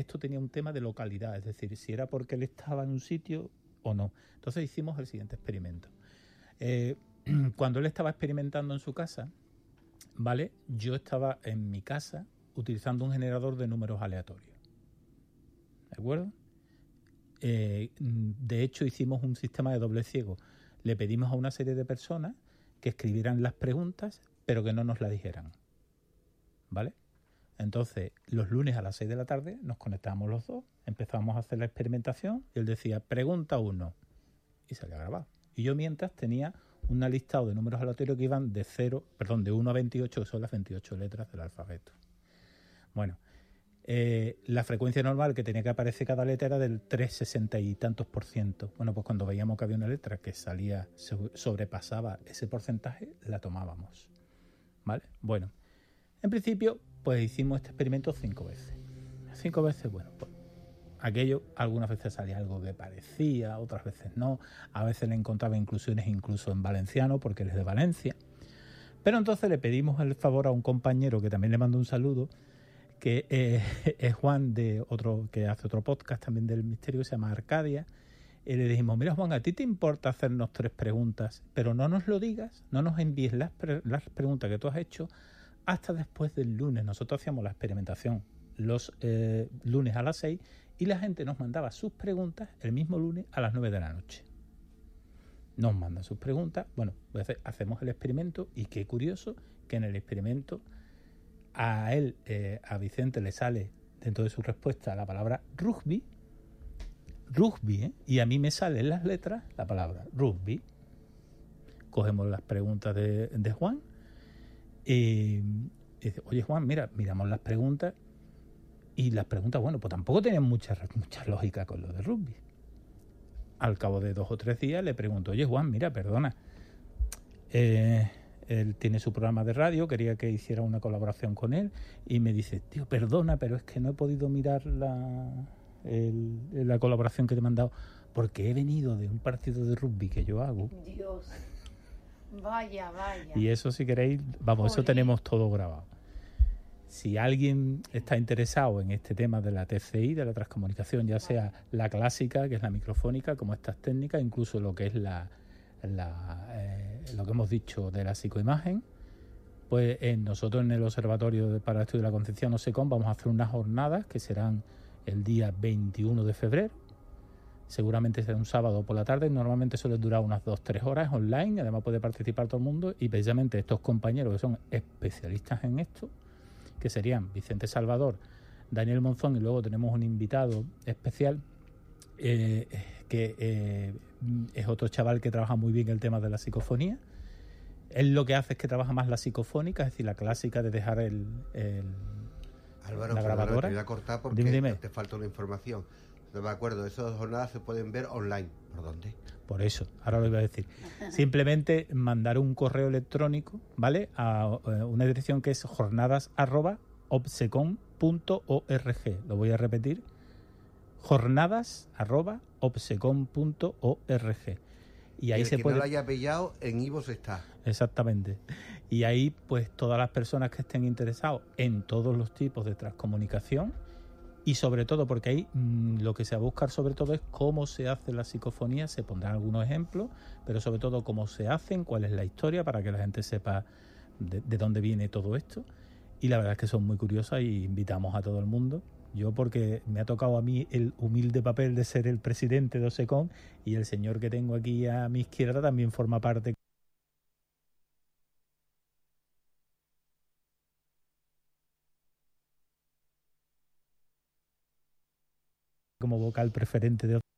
esto tenía un tema de localidad, es decir, si era porque él estaba en un sitio o no. Entonces hicimos el siguiente experimento. Cuando él estaba experimentando en su casa, ¿vale? Yo estaba en mi casa utilizando un generador de números aleatorios. ¿De acuerdo? De hecho, hicimos un sistema de doble ciego. Le pedimos a una serie de personas que escribieran las preguntas, pero que no nos las dijeran. ¿Vale? Entonces, los lunes a las 6 de la tarde nos conectábamos los dos, empezamos a hacer la experimentación y él decía, pregunta 1, y se había grabado. Y yo mientras tenía un listado de números aleatorios que iban de 1 a 28, que son las 28 letras del alfabeto. Bueno, la frecuencia normal que tenía que aparecer cada letra era del 360 y tantos %. Bueno, pues cuando veíamos que había una letra que salía, sobrepasaba ese porcentaje, la tomábamos. ¿Vale? Bueno, en principio, pues hicimos este experimento 5 veces. 5 veces, bueno, pues aquello, algunas veces salía algo que parecía, otras veces no. A veces le encontraba inclusiones incluso en valenciano, porque él es de Valencia. Pero entonces le pedimos el favor a un compañero que también le mando un saludo, que es Juan, que hace otro podcast también del misterio, que se llama Arcadia. Y le dijimos, mira Juan, ¿a ti te importa hacernos 3 preguntas? Pero no nos lo digas, no nos envíes las preguntas que tú has hecho hasta después del lunes. Nosotros hacíamos la experimentación los lunes a las 6 y la gente nos mandaba sus preguntas el mismo lunes a las 9 de la noche. Nos mandan sus preguntas, bueno, pues hacemos el experimento y qué curioso que en el experimento a él, a Vicente, le sale dentro de su respuesta la palabra rugby, y a mí me sale en las letras la palabra rugby. Cogemos las preguntas de Juan y dice, oye Juan, mira, miramos las preguntas y las preguntas, bueno, pues tampoco tenían mucha lógica con lo de rugby. Al cabo de 2 o 3 días le pregunto, oye Juan, mira, perdona, él tiene su programa de radio, quería que hiciera una colaboración con él y me dice, tío, perdona, pero es que no he podido mirar la colaboración que te he mandado porque he venido de un partido de rugby que yo hago. Dios, vaya. Y eso, si queréis, vamos, eso tenemos todo grabado. Si alguien está interesado en este tema de la TCI, de la transcomunicación, ya sea la clásica, que es la microfónica, como estas técnicas, incluso lo que es lo que hemos dicho de la psicoimagen, pues nosotros en el Observatorio para el Estudio de la Concepción OSECOM vamos a hacer unas jornadas que serán el día 21 de febrero. Seguramente será un sábado por la tarde, normalmente suele durar unas 2-3 horas online, además puede participar todo el mundo y precisamente estos compañeros que son especialistas en esto, que serían Vicente Salvador, Daniel Monzón y luego tenemos un invitado especial que es otro chaval que trabaja muy bien el tema de la psicofonía. Él lo que hace es que trabaja más la psicofónica, es decir, la clásica de dejar Álvaro, la grabadora. Te voy a cortar porque Dime. te falta una información. No me acuerdo, esas jornadas se pueden ver online. ¿Por dónde? Por eso, ahora lo iba a decir. Simplemente mandar un correo electrónico, ¿vale? A una dirección que es jornadas@obsecom.org. Lo voy a repetir. jornadas@obsecom.org. Y ahí se puede. No lo haya pillado, en iVoox está. Exactamente. Y ahí, pues, todas las personas que estén interesados en todos los tipos de transcomunicación, y sobre todo porque ahí lo que se va a buscar sobre todo es cómo se hace la psicofonía, se pondrán algunos ejemplos, pero sobre todo cómo se hacen, cuál es la historia para que la gente sepa de dónde viene todo esto. Y la verdad es que son muy curiosas y invitamos a todo el mundo. Yo porque me ha tocado a mí el humilde papel de ser el presidente de OSECOM y el señor que tengo aquí a mi izquierda también forma parte como vocal preferente de